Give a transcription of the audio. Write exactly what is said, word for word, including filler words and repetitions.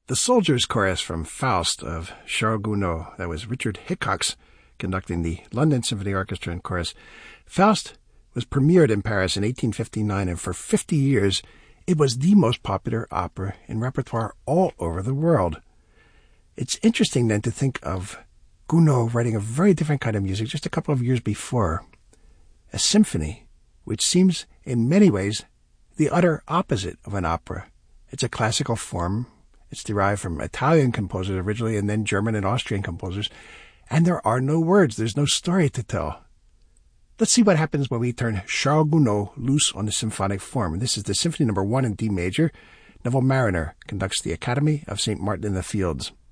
The Soldiers Chorus from Faust of Charles Gounod. That was Richard Hickox conducting the London Symphony Orchestra and Chorus. Faust was premiered in Paris in eighteen fifty-nine, and for fifty years it was the most popular opera in repertoire all over the world. It's interesting then to think of Gounod writing a very different kind of music just a couple of years before, a symphony, which seems in many ways the utter opposite of an opera. It's a classical form. It's derived from Italian composers originally and then German and Austrian composers. And there are no words. There's no story to tell. Let's see what happens when we turn Charles Gounod loose on the symphonic form. And this is the Symphony Number One in D major. Neville Marriner conducts the Academy of Saint Martin in the Fields.